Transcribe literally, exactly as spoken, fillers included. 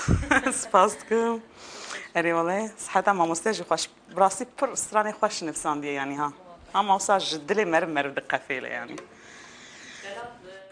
سپاس دکم اری والله صحتا مامۆستێژی خوش براسی پر استرانی خوش نفساندیه یعنی ها هم مامۆستا ji dilê me re me re diqefêle yani